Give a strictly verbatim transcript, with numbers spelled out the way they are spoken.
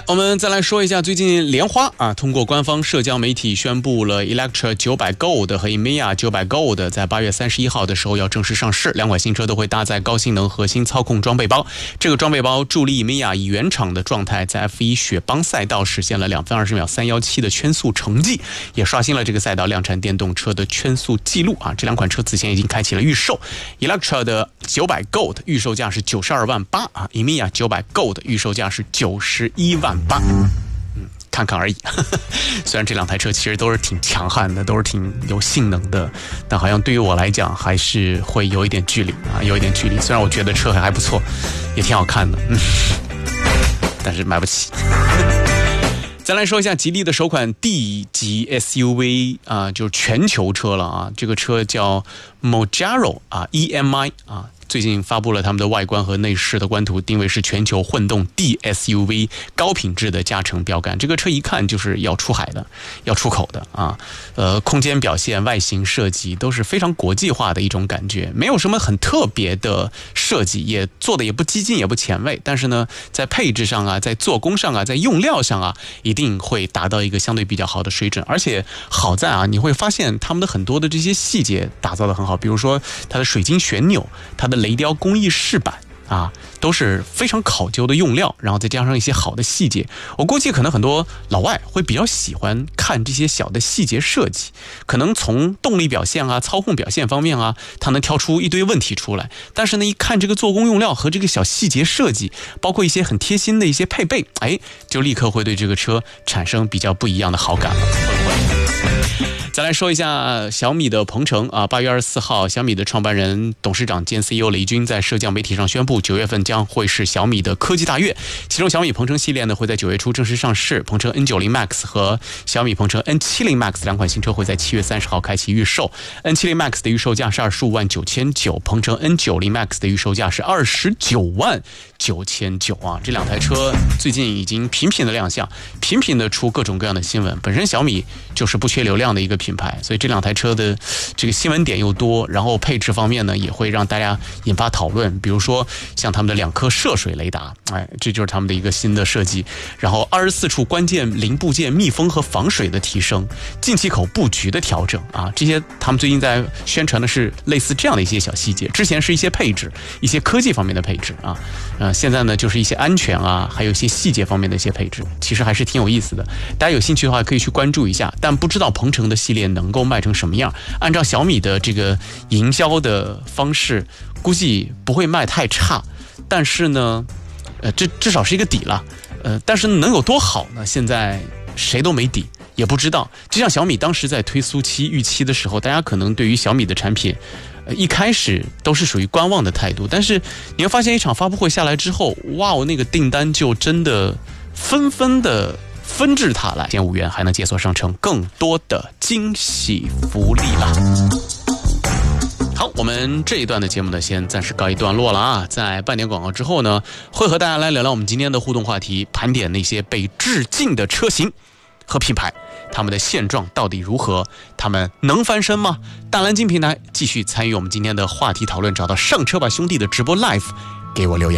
来，我们再来说一下最近莲花啊，通过官方社交媒体宣布了 Electra 九百 Gold 和 Emeya 九百 Gold 在八月三十一号的时候要正式上市，两款新车都会搭载高性能核心操控装备包。这个装备包助力 Emeya 以原厂的状态在 F 一 雪邦赛道实现了两分二十秒三一七的圈速成绩，也刷新了这个赛道量产电动车的圈速记录啊！这两款车此前已经开启了预售 ，Electra 的九百 Gold 预售价是九十二万八啊 ，Emeya 九百 Gold 预售价是九十一万八，嗯，看看而已。虽然这两台车其实都是挺强悍的，都是挺有性能的，但好像对于我来讲还是会有一点距离啊，有一点距离。虽然我觉得车还还不错，也挺好看的，嗯，但是买不起。再来说一下吉利的首款 D 级 S U V 啊，就是全球车了啊，这个车叫 Mojaro 啊 ，E M I 啊。最近发布了他们的外观和内饰的官图，定位是全球混动 D S U V 高品质的加成标杆。这个车一看就是要出海的，要出口的啊。呃，空间表现、外形设计都是非常国际化的一种感觉，没有什么很特别的设计，也做的也不激进，也不前卫。但是呢，在配置上啊，在做工上啊，在用料上啊，一定会达到一个相对比较好的水准。而且好在啊，你会发现他们的很多的这些细节打造的很好，比如说它的水晶旋钮，它的雷雕工艺饰板啊，都是非常考究的用料，然后再加上一些好的细节。我估计可能很多老外会比较喜欢看这些小的细节设计，可能从动力表现啊、操控表现方面啊，它能挑出一堆问题出来。但是呢，一看这个做工用料和这个小细节设计，包括一些很贴心的一些配备，哎，就立刻会对这个车产生比较不一样的好感了，会不会？再来说一下小米的鹏程啊，八月二十四号，小米的创办人、董事长兼 C E O 雷军在社交媒体上宣布，九月份将会是小米的科技大月，其中小米鹏程系列呢会在九月初正式上市，鹏程 N 九十 Max 和小米鹏程 N 七十 Max 两款新车会在七月三十号开启预售。N 七十 Max 的预售价是二十五万九千九，鹏程 N 九十 Max 的预售价是二十九万九千九啊！这两台车最近已经频频的亮相，频频的出各种各样的新闻。本身小米就是不缺流量的一个品牌，所以这两台车的这个新闻点又多，然后配置方面呢也会让大家引发讨论。比如说像他们的两颗涉水雷达，哎，这就是他们的一个新的设计。然后二十四处关键零部件密封和防水的提升，进气口布局的调整啊，这些他们最近在宣传的是类似这样的一些小细节。之前是一些配置、一些科技方面的配置啊，呃，现在呢就是一些安全啊，还有一些细节方面的一些配置，其实还是挺有意思的。大家有兴趣的话可以去关注一下，但不知道鹏程的系列能够卖成什么样。按照小米的这个营销的方式，估计不会卖太差，但是呢，呃，这至少是一个底了。呃，但是能有多好呢？现在谁都没底，也不知道。就像小米当时在推苏七、预期的时候，大家可能对于小米的产品，呃，一开始都是属于观望的态度，但是你会发现一场发布会下来之后，哇哦，那个订单就真的纷纷的纷至沓来，前五元还能解锁上乘更多的惊喜福利啦。好，我们这一段的节目呢，先暂时告一段落了啊。在半点广告之后呢，会和大家来聊聊我们今天的互动话题，盘点那些被致敬的车型和品牌，他们的现状到底如何？他们能翻身吗？大蓝鲸平台继续参与我们今天的话题讨论，找到上车吧兄弟的直播 live， 给我留言。